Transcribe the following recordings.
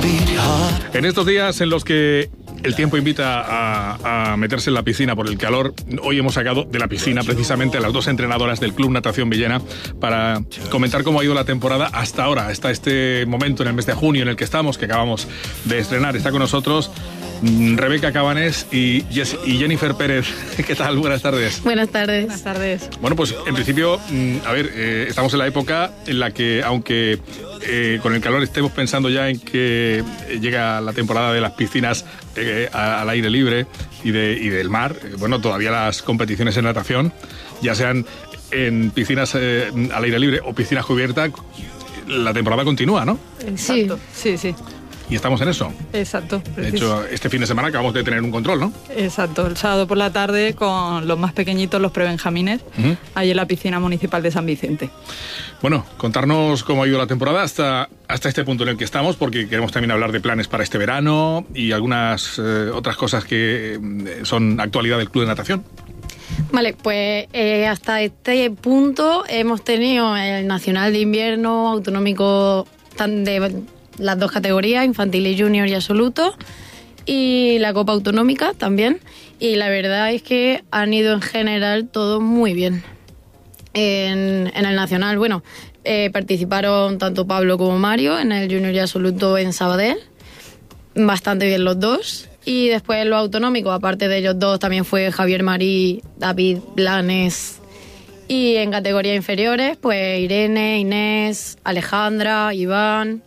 En estos días en los que el tiempo invita a meterse en la piscina por el calor, hoy hemos sacado de la piscina precisamente a las dos entrenadoras del Club Natación Villena para comentar cómo ha ido la temporada hasta ahora, hasta este momento en el mes de junio en el que estamos, que acabamos de estrenar. Está con nosotros Rebeca Cabanés y Jennifer Pérez. ¿Qué tal? Buenas tardes. Buenas tardes. Buenas tardes. Bueno, pues en principio, estamos en la época en la que, aunque con el calor estemos pensando ya en que llega la temporada de las piscinas al aire libre y del mar, bueno, todavía las competiciones en natación, ya sean en piscinas al aire libre o piscinas cubiertas, la temporada continúa, ¿no? Exacto. Sí. Y estamos en eso. Exacto. De hecho, este fin de semana acabamos de tener un control, ¿no? Exacto. El sábado por la tarde con los más pequeñitos, los prebenjamines, ahí en la piscina municipal de San Vicente. Bueno, contarnos cómo ha ido la temporada hasta este punto en el que estamos, porque queremos también hablar de planes para este verano y algunas otras cosas que son actualidad del Club de Natación. Vale, pues hasta este punto hemos tenido el Nacional de Invierno autonómico de las dos categorías, infantil y junior y absoluto, y la Copa Autonómica también, y la verdad es que han ido en general todo muy bien. En el Nacional, bueno, participaron tanto Pablo como Mario en el junior y absoluto en Sabadell, bastante bien los dos, y después en los autonómicos, aparte de ellos dos, también fue Javier Marí, David Blanes, y en categorías inferiores, pues Irene, Inés, Alejandra, Iván,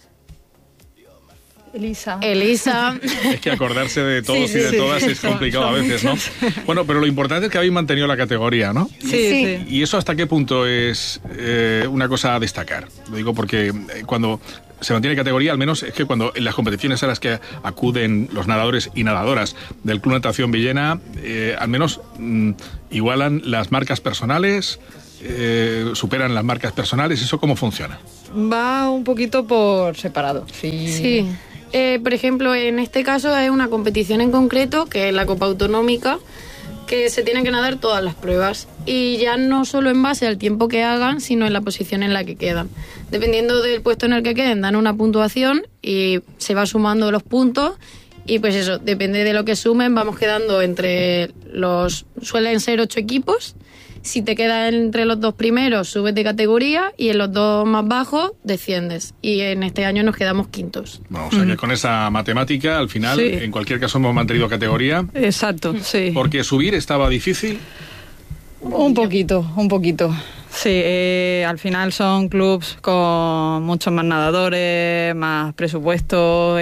Elisa. Es que acordarse de todos y de todas es complicado a veces, ¿no? Bueno, pero lo importante es que habéis mantenido la categoría, ¿no? Sí. ¿Y eso hasta qué punto es una cosa a destacar? Lo digo porque cuando se mantiene categoría, al menos es que cuando en las competiciones a las que acuden los nadadores y nadadoras del Club Natación Villena, al menos igualan las marcas personales, superan las marcas personales. ¿Eso cómo funciona? Va un poquito por separado. Sí. Por ejemplo, en este caso es una competición en concreto, que es la Copa Autonómica, que se tienen que nadar todas las pruebas. Y ya no solo en base al tiempo que hagan, sino en la posición en la que quedan. Dependiendo del puesto en el que queden, dan una puntuación y se va sumando los puntos. Y pues eso, depende de lo que sumen, vamos quedando entre suelen ser 8 equipos. Si te quedas entre los dos primeros, subes de categoría, y en los dos más bajos desciendes. Y en este año nos quedamos quintos. Bueno, o sea que con esa matemática, al final, sí, en cualquier caso hemos mantenido categoría. Exacto, sí. Porque subir estaba difícil. Un poquito. Sí, al final son clubs con muchos más nadadores, más presupuesto,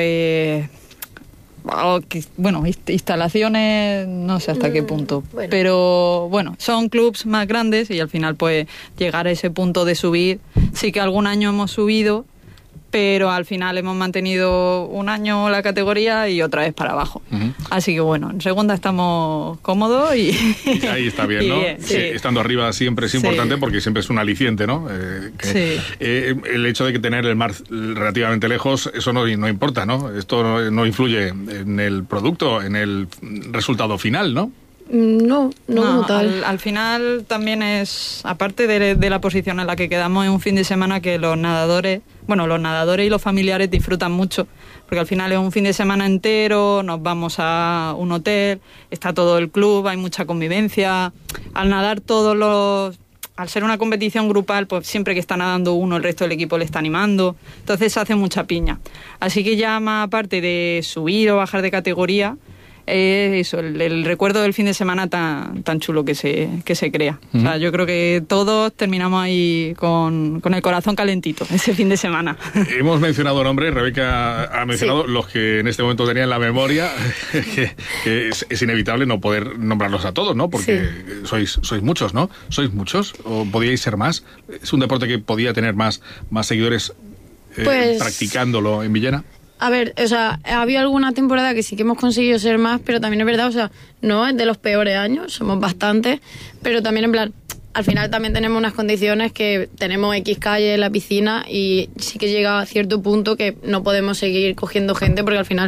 bueno, instalaciones, no sé hasta qué punto, bueno. Pero bueno, son clubs más grandes y al final pues llegar a ese punto de subir, sí que algún año hemos subido, pero al final hemos mantenido un año la categoría y otra vez para abajo. Así que bueno, en segunda estamos cómodos y ahí está bien, ¿no? Sí. Estando arriba siempre es importante, porque siempre es un aliciente, ¿no? El hecho de que tener el mar relativamente lejos, eso no importa, ¿no? Esto no influye en el producto, en el resultado final, ¿no? No como tal. Al final también es, aparte de la posición en la que quedamos, es un fin de semana que los nadadores y los familiares disfrutan mucho, porque al final es un fin de semana entero, nos vamos a un hotel, está todo el club, hay mucha convivencia. Al nadar al ser una competición grupal, pues siempre que está nadando uno, el resto del equipo le está animando, entonces se hace mucha piña. Así que ya más aparte de subir o bajar de categoría, eso, el recuerdo del fin de semana tan chulo que se crea. O sea, yo creo que todos terminamos ahí con el corazón calentito ese fin de semana. Hemos mencionado nombres, Rebeca ha mencionado los que en este momento tenía en la memoria, que es inevitable no poder nombrarlos a todos, ¿no? Porque sois muchos, ¿no? ¿Sois muchos? ¿O podíais ser más? ¿Es un deporte que podía tener más seguidores practicándolo en Villena? A ver, o sea, ha habido alguna temporada que sí que hemos conseguido ser más, pero también es verdad, o sea, no es de los peores años, somos bastantes, pero también en plan, al final también tenemos unas condiciones que tenemos X calle en la piscina y sí que llega a cierto punto que no podemos seguir cogiendo gente, porque al final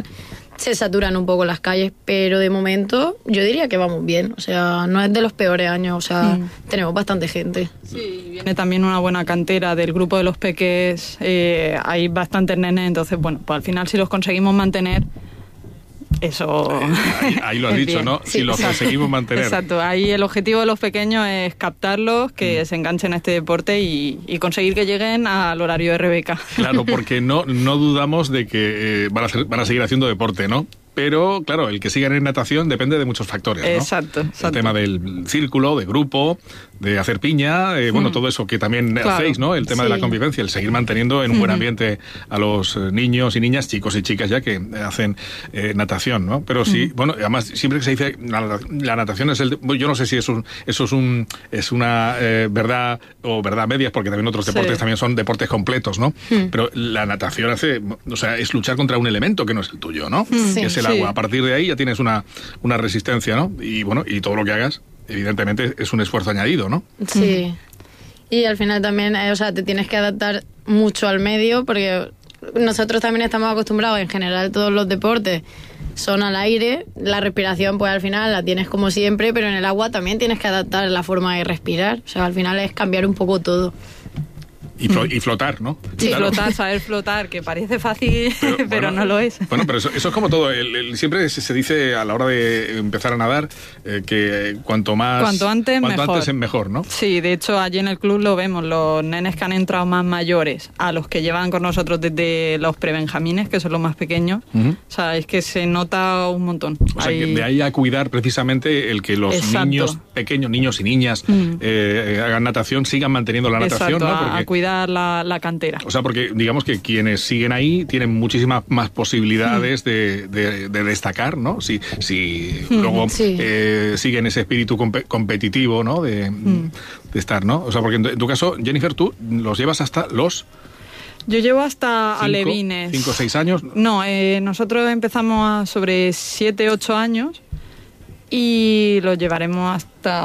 se saturan un poco las calles, pero de momento yo diría que vamos bien, o sea, no es de los peores años, o sea, tenemos bastante gente. Sí, viene también una buena cantera del grupo de los peques, hay bastantes nenes, entonces, bueno, pues al final si los conseguimos mantener, eso ahí lo has dicho, bien. ¿no? Sí, si los conseguimos mantener. Exacto, ahí el objetivo de los pequeños es captarlos, que se enganchen a este deporte y conseguir que lleguen al horario de Rebeca. Claro, porque no dudamos de que van a seguir haciendo deporte, ¿no? Pero, claro, el que sigan en natación depende de muchos factores, ¿no? Exacto. El tema del círculo, de grupo, de hacer piña, bueno, todo eso que también hacéis, ¿no? El tema de la convivencia, el seguir manteniendo en un buen ambiente a los niños y niñas, chicos y chicas ya que hacen natación, ¿no? Pero sí, bueno, además siempre que se dice la natación es yo no sé si eso es una verdad o verdad medias, porque también otros deportes también son deportes completos, ¿no? Pero la natación es luchar contra un elemento que no es el tuyo, ¿no? Que es el agua. A partir de ahí ya tienes una resistencia, ¿no? Y bueno, y todo lo que hagas, evidentemente, es un esfuerzo añadido, ¿no? Sí. Y al final también, o sea, te tienes que adaptar mucho al medio, porque nosotros también estamos acostumbrados, en general, todos los deportes son al aire, la respiración, pues al final la tienes como siempre, pero en el agua también tienes que adaptar la forma de respirar. O sea, al final es cambiar un poco todo. Y flotar, ¿no? Sí, claro. saber flotar, que parece fácil, pero bueno, no lo es. Bueno, pero eso es como todo. Siempre se dice a la hora de empezar a nadar que cuanto antes es mejor, ¿no? Sí, de hecho allí en el club lo vemos, los nenes que han entrado más mayores a los que llevan con nosotros desde los prebenjamines, que son los más pequeños, o sea, es que se nota un montón. O sea, que de ahí a cuidar precisamente el que los niños pequeños, niños y niñas hagan natación, sigan manteniendo la natación, ¿no? Porque a cuidar la cantera. O sea, porque digamos que quienes siguen ahí tienen muchísimas más posibilidades de destacar, ¿no? Si luego siguen ese espíritu competitivo, ¿no? De estar, ¿no? O sea, porque en tu caso, Jennifer, tú los llevas hasta los... Yo llevo hasta alevines. 5 o 6 años. No, nosotros empezamos sobre 7, 8 años. Y lo llevaremos hasta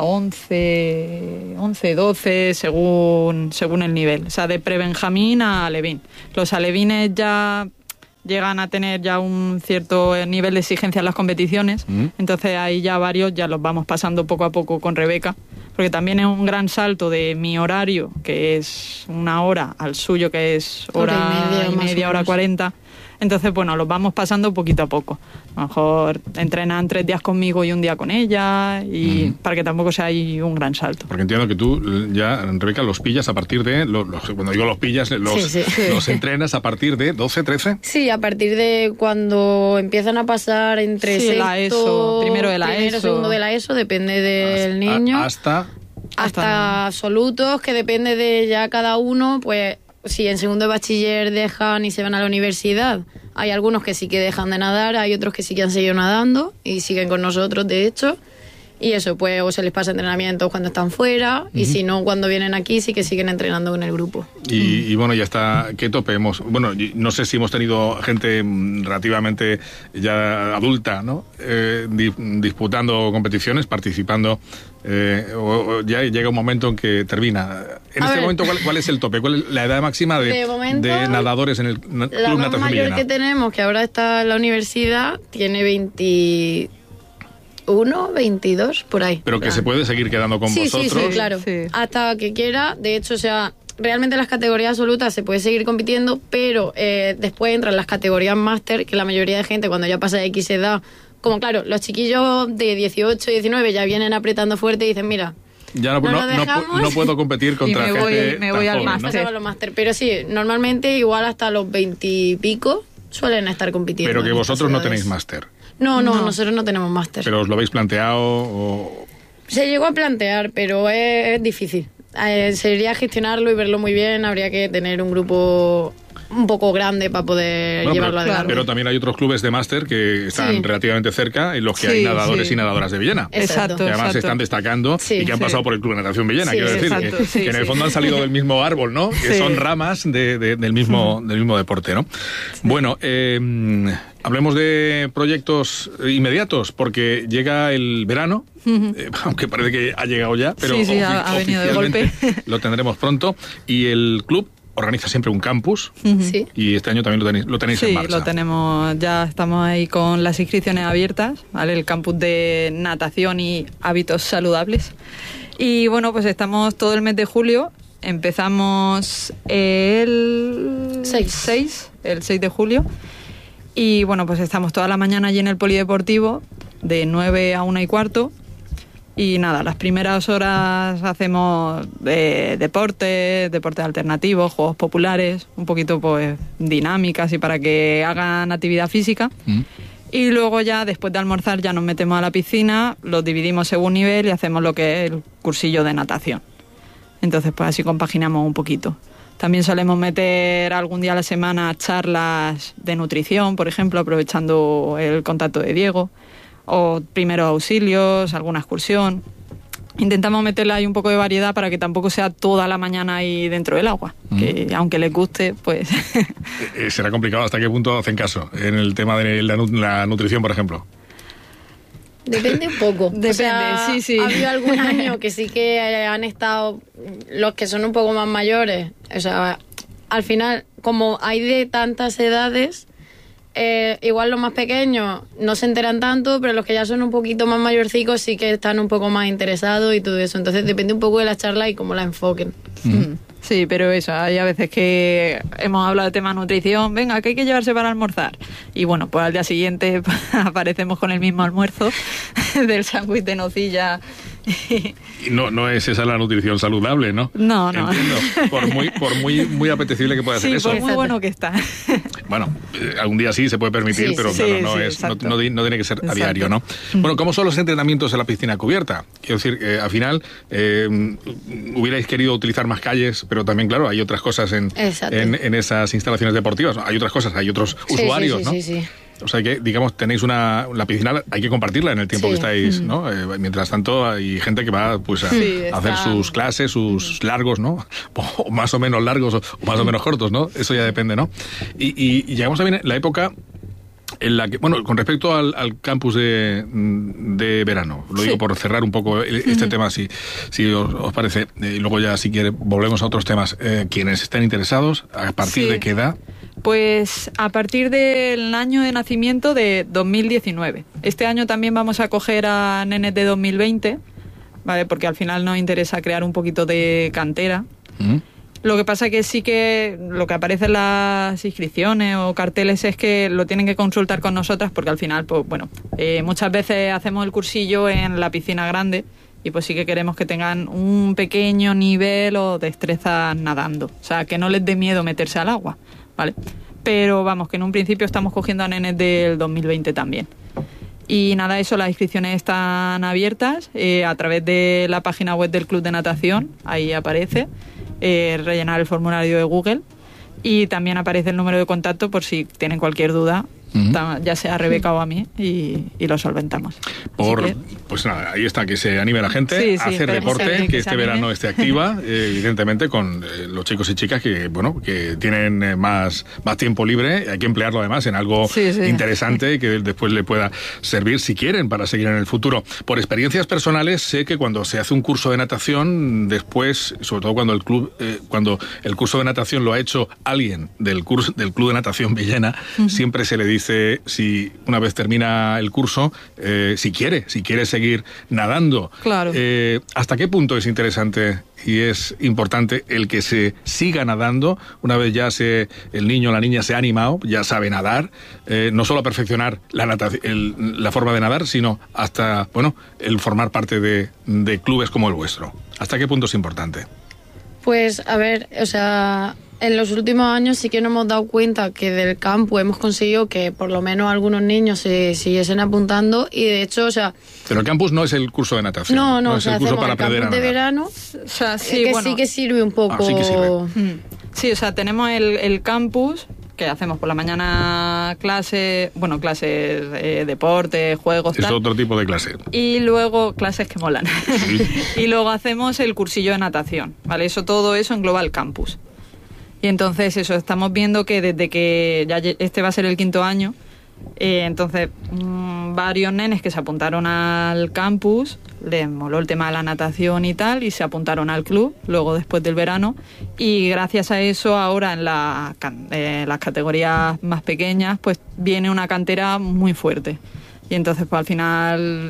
11, 12, según el nivel. O sea, de prebenjamín a alevín. Los alevines ya llegan a tener ya un cierto nivel de exigencia en las competiciones. Entonces ahí ya varios ya los vamos pasando poco a poco con Rebeca. Porque también es un gran salto de mi horario, que es 1 hora, al suyo, que es hora y media, hora 40. Entonces, bueno, los vamos pasando poquito a poco. A lo mejor entrenan 3 días conmigo y 1 día con ella, y para que tampoco sea ahí un gran salto. Porque entiendo que tú ya, Rebeca, los pillas a partir de... cuando digo los pillas, los entrenas a partir de 12, 13. Sí, a partir de cuando empiezan a pasar entre sexto, la ESO, primero de la ESO, segundo de la ESO, depende del niño. Hasta absolutos, que depende de ya cada uno, pues... Si en segundo de bachiller dejan y se van a la universidad, hay algunos que sí que dejan de nadar, hay otros que sí que han seguido nadando y siguen con nosotros, de hecho. Y eso, pues, o se les pasa entrenamientos cuando están fuera, y si no, cuando vienen aquí sí que siguen entrenando con el grupo. Y bueno, ya está, ¿qué tope hemos? Bueno, no sé si hemos tenido gente relativamente ya adulta, ¿no? Disputando competiciones, participando, o ya llega un momento en que termina. En este momento, ¿cuál es el tope? ¿Cuál es la edad máxima de nadadores en el Club Natación Villena? La más mayor que tenemos, que ahora está en la universidad, tiene 21, 22, por ahí. Pero que se puede seguir quedando con vosotros. Sí, claro. Sí. Hasta que quiera. De hecho, o sea, realmente en las categorías absolutas se puede seguir compitiendo, pero después entran las categorías máster, que la mayoría de gente cuando ya pasa X edad, como claro, los chiquillos de 18, 19 ya vienen apretando fuerte y dicen, mira... Ya no puedo competir contra gente me voy al máster. Pero sí, normalmente igual hasta los 20 y pico suelen estar compitiendo. Pero que vosotros no tenéis máster. No, nosotros no tenemos máster. ¿Pero os lo habéis planteado o...? Se llegó a plantear, pero es difícil. Sería gestionarlo y verlo muy bien, habría que tener un grupo un poco grande para poder llevarlo adelante. Pero también hay otros clubes de máster que están relativamente cerca, en los que hay nadadores y nadadoras de Villena. Exacto. Que además se están destacando y que han pasado por el Club de Natación Villena. Quiero decir que en el fondo han salido del mismo árbol, ¿no? Que son ramas del mismo deporte, ¿no? Bueno, hablemos de proyectos inmediatos, porque llega el verano, aunque parece que ha llegado ya, pero ha venido de golpe. Lo tendremos pronto. Y el club organiza siempre un campus. Sí. Y este año también lo tenéis en marcha. Sí, lo tenemos, ya estamos ahí con las inscripciones abiertas, ¿vale? El campus de natación y hábitos saludables. Y bueno, pues estamos todo el mes de julio. Empezamos el 6 de julio. Y bueno, pues estamos toda la mañana allí en el polideportivo, de 9 a 1:15. Y nada, las primeras horas hacemos deportes alternativos, juegos populares, un poquito pues dinámicas y para que hagan actividad física. Y luego ya, después de almorzar, ya nos metemos a la piscina, los dividimos según nivel y hacemos lo que es el cursillo de natación. Entonces pues así compaginamos un poquito. También solemos meter algún día a la semana charlas de nutrición, por ejemplo, aprovechando el contacto de Diego, o primeros auxilios, alguna excursión. Intentamos meterle ahí un poco de variedad para que tampoco sea toda la mañana ahí dentro del agua, que aunque les guste, pues... Será complicado. ¿Hasta qué punto hacen caso en el tema de la nutrición, por ejemplo? Depende un poco. Depende, o sea, sí. Ha habido algún año que sí que han estado los que son un poco más mayores. O sea, al final, como hay de tantas edades, igual los más pequeños no se enteran tanto, pero los que ya son un poquito más mayorcicos sí que están un poco más interesados y todo eso. Entonces depende un poco de la charla y cómo la enfoquen. Sí, pero eso, hay a veces que hemos hablado de tema nutrición, venga, ¿qué hay que llevarse para almorzar? Y bueno, pues al día siguiente aparecemos con el mismo almuerzo del sándwich de nocilla. Y no es esa la nutrición saludable, ¿no? No. Entiendo. Por muy apetecible que pueda ser eso. Sí, por muy bueno que está. Bueno, algún día sí se puede permitir, pero claro, no tiene que ser a diario, ¿no? Bueno, ¿cómo son los entrenamientos en la piscina cubierta? Quiero decir, al final hubierais querido utilizar más calles, pero también, claro, hay otras cosas en esas instalaciones deportivas. Hay otras cosas, hay otros usuarios, ¿no? Sí. O sea que, digamos, tenéis la piscina, hay que compartirla en el tiempo que estáis, ¿no? Mientras tanto, hay gente que va pues a hacer sus clases, sus largos, ¿no? O más o menos largos, o más o menos cortos, ¿no? Eso ya depende, ¿no? Y llegamos también a la época en la que, bueno, con respecto al campus de verano, lo digo por cerrar un poco este tema, si os parece, y luego ya, si quiere, volvemos a otros temas. Quienes estén interesados, ¿a partir de qué edad? Pues a partir del año de nacimiento de 2019. Este año también vamos a acoger a nenes de 2020, ¿vale? Porque al final nos interesa crear un poquito de cantera. Lo que pasa que sí que lo que aparece en las inscripciones o carteles es que lo tienen que consultar con nosotras, porque al final, pues bueno, muchas veces hacemos el cursillo en la piscina grande y pues sí que queremos que tengan un pequeño nivel o destreza nadando. O sea, que no les dé miedo meterse al agua, ¿vale? Pero vamos, que en un principio estamos cogiendo a nenes del 2020 también. Y nada, eso, las inscripciones están abiertas a través de la página web del Club de Natación, ahí aparece. Rellenar el formulario de Google y también aparece el número de contacto por si tienen cualquier duda, ya sea a Rebeca o a mí, y lo solventamos. Pues nada, ahí está, que se anime la gente a hacer deporte, que este verano esté activa, evidentemente con los chicos y chicas que, bueno, que tienen más tiempo libre, hay que emplearlo además en algo interesante que después le pueda servir, si quieren, para seguir en el futuro. Por experiencias personales, sé que cuando se hace un curso de natación, después, sobre todo cuando el curso de natación lo ha hecho alguien del Club de Natación Villena, siempre se le dice, si una vez termina el curso, si quiere seguir nadando. Claro. ¿Hasta qué punto es interesante y es importante el que se siga nadando una vez ya el niño o la niña se ha animado, ya sabe nadar, no solo a perfeccionar la forma de nadar, sino hasta, bueno, el formar parte de clubes como el vuestro? ¿Hasta qué punto es importante? Pues, a ver, o sea, en los últimos años sí que nos hemos dado cuenta que del campo hemos conseguido que por lo menos algunos niños se siguiesen apuntando, y de hecho, o sea... Pero el campus no es el curso de natación. No es el curso para aprender a nadar. De verano, o sea, sí que sirve un poco. Sí que sirve. Sí, o sea, tenemos el campus, que hacemos por la mañana clases, deporte, juegos, es otro tipo de clase. Y luego clases que molan. Y luego hacemos el cursillo de natación, ¿vale? Todo eso engloba el campus. Y entonces eso, estamos viendo que desde que ya este va a ser el 5º año, Entonces, varios nenes que se apuntaron al campus, les moló el tema de la natación y tal, y se apuntaron al club, luego después del verano, y gracias a eso ahora en las categorías más pequeñas, pues viene una cantera muy fuerte. Y entonces, pues al final,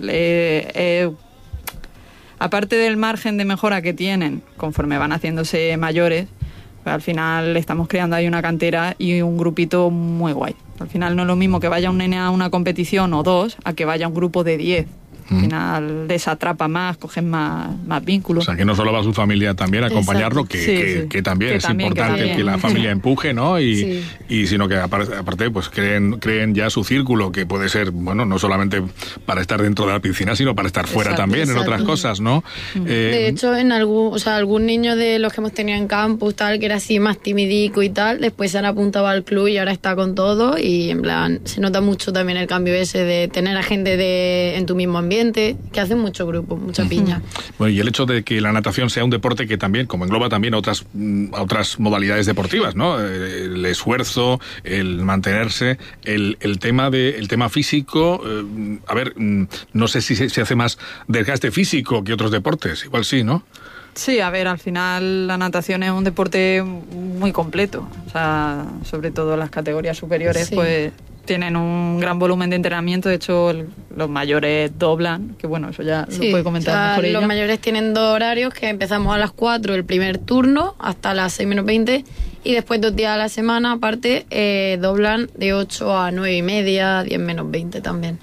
aparte del margen de mejora que tienen conforme van haciéndose mayores, pues al final estamos creando ahí una cantera y un grupito muy guay. Al final no es lo mismo que vaya un nene a una competición o 2 a que vaya un grupo de 10. Al final les atrapa más, cogen más vínculos. O sea, que no solo va su familia también a acompañarlo, que también es importante que la familia empuje, ¿no? Y sino que aparte pues creen ya su círculo, que puede ser, bueno, no solamente para estar dentro de la piscina, sino para estar fuera también, en otras cosas, ¿no? De hecho, en algún niño de los que hemos tenido en campus, tal, que era así más timidico y tal, después se han apuntado al club y ahora está con todo, y en plan, se nota mucho también el cambio ese de tener a gente en tu mismo ambiente, que hacen mucho grupo, mucha piña. Bueno, y el hecho de que la natación sea un deporte que también, como engloba también a otras modalidades deportivas, ¿no? El esfuerzo, el mantenerse, el tema físico, a ver, no sé si se hace más desgaste físico que otros deportes, igual sí, ¿no? Sí, a ver, al final la natación es un deporte muy completo, o sea, sobre todo las categorías superiores, pues tienen un gran volumen de entrenamiento. De hecho, los mayores doblan, que bueno, eso ya lo puede comentar mejor ella. Los mayores tienen 2 horarios, que empezamos a las 4 el primer turno hasta las 6 menos 20, y después 2 días a la semana, aparte, doblan de 8 a 9 y media, 10 menos 20 también.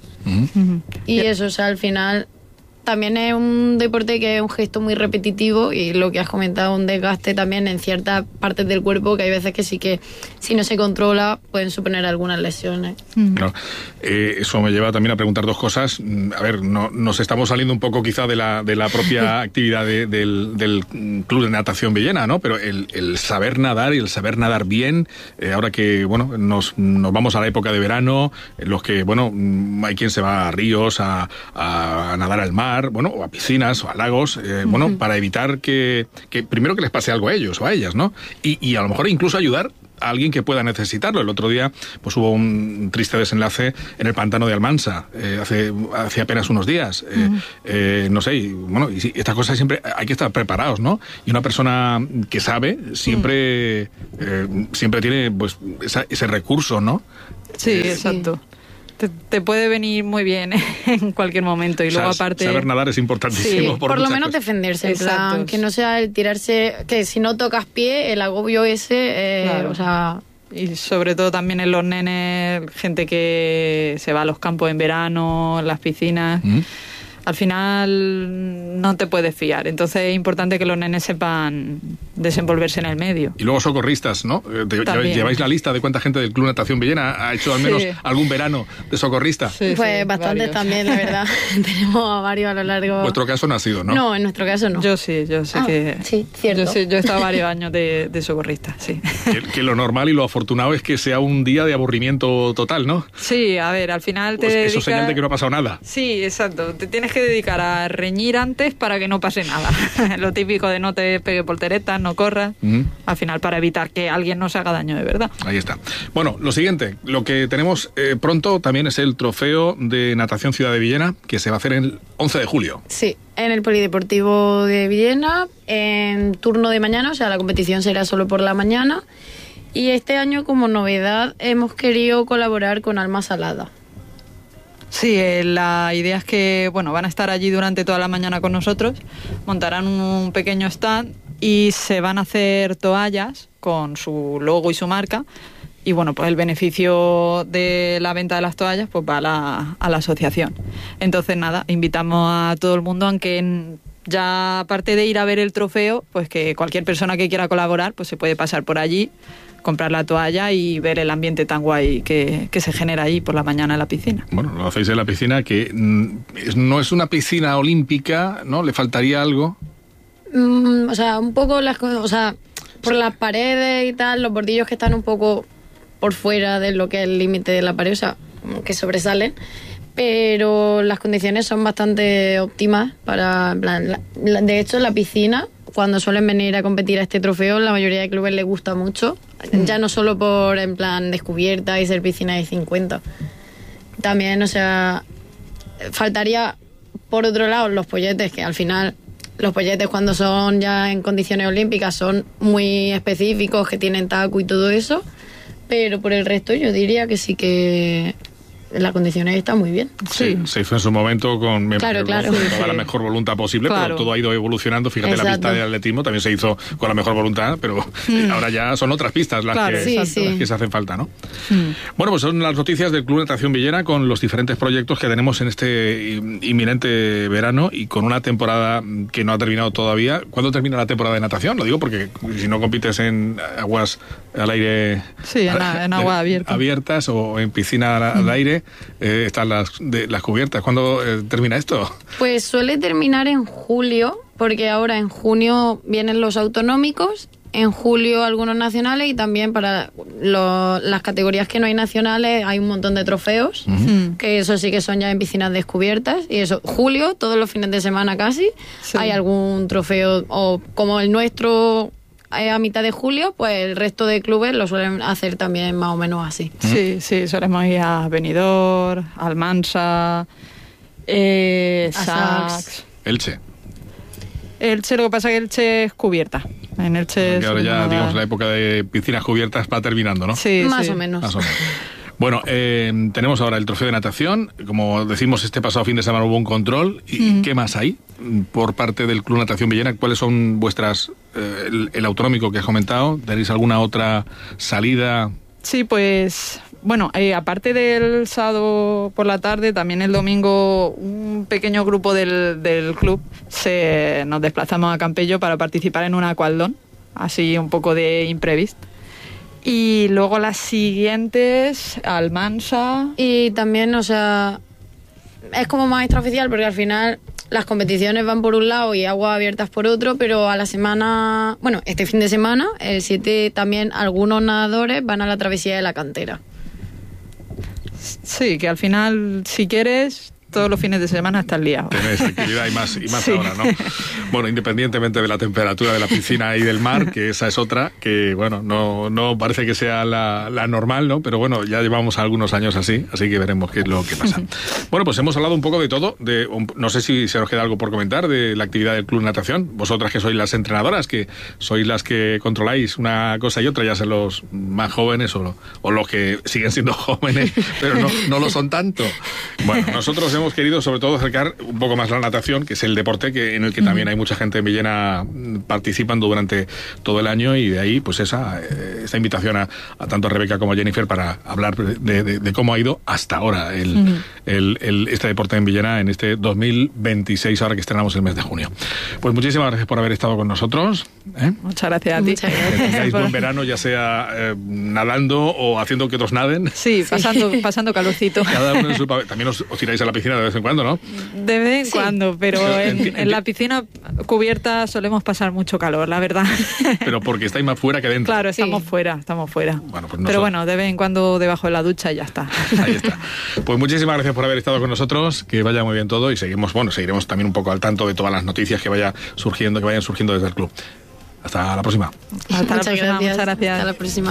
Y eso, o sea, al final también es un deporte que es un gesto muy repetitivo, y lo que has comentado, un desgaste también en ciertas partes del cuerpo, que hay veces que sí que, si no se controla, pueden suponer algunas lesiones. Claro. Eso me lleva también a preguntar 2 cosas. A ver, nos estamos saliendo un poco quizá de la propia actividad del Club de Natación Villena, ¿no? Pero el saber nadar y el saber nadar bien, ahora que, bueno, nos vamos a la época de verano, en los que, bueno, hay quien se va a ríos a nadar al mar, bueno, o a piscinas o a lagos, bueno, para evitar que primero que les pase algo a ellos o a ellas, ¿no? Y a lo mejor incluso ayudar a alguien que pueda necesitarlo. El otro día pues hubo un triste desenlace en el pantano de Almansa, hace apenas unos días. No sé, y estas cosas siempre hay que estar preparados, ¿no? Y una persona que sabe siempre tiene pues ese recurso, ¿no? Sí, exacto. Te puede venir muy bien en cualquier momento. Y luego, aparte, saber nadar es importantísimo. Por lo menos defenderse, en plan, que no sea el tirarse, que si no tocas pie, el agobio ese, o sea... Y sobre todo también en los nenes, gente que se va a los campos en verano, en las piscinas... Al final no te puedes fiar. Entonces es importante que los nenes sepan desenvolverse en el medio. Y luego socorristas, ¿no? ¿Lleváis la lista de cuánta gente del Club Natación Villena ha hecho al menos algún verano de socorrista? Pues bastantes también, la verdad. Tenemos a varios a lo largo. ¿Vuestro caso no ha sido, no? No, en nuestro caso no. Yo sé que... Sí, cierto. Yo he estado varios años de socorrista, sí. Que lo normal y lo afortunado es que sea un día de aburrimiento total, ¿no? Sí, a ver, al final te pues dedicas... Eso es señal de que no ha pasado nada. Sí, exacto. Te tienes que dedicar a reñir antes para que no pase nada. Lo típico de no te pegue volteretas, no corras. Al final, para evitar que alguien nos haga daño de verdad. Ahí está. Bueno, lo siguiente, lo que tenemos pronto también es el trofeo de Natación Ciudad de Villena, que se va a hacer el 11 de julio. Sí, en el Polideportivo de Villena, en turno de mañana, o sea, la competición será solo por la mañana. Y este año, como novedad, hemos querido colaborar con Alma Salada. Sí, la idea es que, bueno, van a estar allí durante toda la mañana con nosotros, montarán un pequeño stand y se van a hacer toallas con su logo y su marca. Y bueno, pues el beneficio de la venta de las toallas pues va a la asociación. Entonces nada, invitamos a todo el mundo, aunque ya aparte de ir a ver el trofeo, pues que cualquier persona que quiera colaborar pues se puede pasar por allí, comprar la toalla y ver el ambiente tan guay que se genera ahí por la mañana en la piscina. Bueno, lo hacéis en la piscina, que no es una piscina olímpica, ¿no? ¿Le faltaría algo? O sea, un poco por las paredes y tal, los bordillos que están un poco por fuera de lo que es el límite de la pared, o sea, que sobresalen, pero las condiciones son bastante óptimas para, en plan, de hecho, la piscina, cuando suelen venir a competir a este trofeo, la mayoría de clubes les gusta mucho, ya no solo por, en plan, descubierta y ser piscina de 50, también, o sea, faltaría, por otro lado, los polletes, que al final los polletes cuando son ya en condiciones olímpicas son muy específicos, que tienen taco y todo eso, pero por el resto yo diría que sí que las condiciones están muy bien. Sí, se hizo en su momento con claro. toda la mejor voluntad posible, pero todo ha ido evolucionando. Fíjate, Exacto. La pista de atletismo también se hizo con la mejor voluntad, pero ahora ya son otras pistas las que se hacen falta, ¿no? Bueno, pues son las noticias del Club Natación Villena con los diferentes proyectos que tenemos en este inminente verano y con una temporada que no ha terminado todavía. ¿Cuándo termina la temporada de natación? Lo digo porque si no compites en aguas al aire... Sí, en agua abiertas o en piscina al aire, están las cubiertas. ¿Cuándo termina esto? Pues suele terminar en julio, porque ahora en junio vienen los autonómicos, en julio algunos nacionales y también para las categorías que no hay nacionales hay un montón de trofeos, que eso sí que son ya en piscinas descubiertas, y eso, julio, todos los fines de semana casi, hay algún trofeo, o como el nuestro... a mitad de julio, pues el resto de clubes lo suelen hacer también más o menos así. Sí, solemos ir a Benidorm, Almansa, Sax. Elche, lo que pasa es que Elche es cubierta. En Elche ahora ya, digamos, la época de piscinas cubiertas va terminando, ¿no? Sí, más o menos. Bueno, tenemos ahora el trofeo de natación. Como decimos, este pasado fin de semana hubo un control. ¿Y qué más hay por parte del Club Natación Villena? ¿Cuáles son vuestras... el autonómico que has comentado? ¿Tenéis alguna otra salida? Sí, pues... Bueno, aparte del sábado por la tarde, también el domingo un pequeño grupo del club nos desplazamos a Campello para participar en un aquatlón, así un poco de imprevisto. Y luego las siguientes, Almansa. Y también, o sea, es como más extraoficial porque al final las competiciones van por un lado y aguas abiertas por otro, pero a la semana, bueno, este fin de semana, el 7, también algunos nadadores van a la travesía de la cantera. Sí, que al final, si quieres... todos los fines de semana estás liado. Tenés actividad y más ahora, ¿no? Bueno, independientemente de la temperatura de la piscina y del mar, que esa es otra, que bueno, no parece que sea la normal, ¿no? Pero bueno, ya llevamos algunos años así que veremos qué es lo que pasa. Bueno, pues hemos hablado un poco de todo, no sé si se os queda algo por comentar de la actividad del Club Natación. Vosotras que sois las entrenadoras, que sois las que controláis una cosa y otra, ya sean los más jóvenes o los que siguen siendo jóvenes, pero no lo son tanto. Bueno, nosotros hemos querido sobre todo acercar un poco más la natación, que es el deporte en el que también hay mucha gente en Villena participando durante todo el año, y de ahí pues esa invitación a tanto a Rebeca como a Jennifer para hablar de cómo ha ido hasta ahora este deporte en Villena en este 2026, ahora que estrenamos el mes de junio. Pues muchísimas gracias por haber estado con nosotros. Muchas gracias a ti. Muchas gracias. Que tengáis buen verano, ya sea nadando o haciendo que otros naden. Sí, pasando calorcito. Cada uno en su papel. También os tiráis a la piscina de vez en cuando, ¿no? De vez en cuando, pero en la piscina cubierta solemos pasar mucho calor, la verdad. Pero porque estáis más fuera que dentro. Claro, estamos fuera. Bueno, pues pero bueno, de vez en cuando debajo de la ducha y ya está. Ahí está. Pues muchísimas gracias por haber estado con nosotros, que vaya muy bien todo, y seguiremos también un poco al tanto de todas las noticias que vayan surgiendo desde el club. Hasta la próxima. Muchas gracias. Hasta la próxima.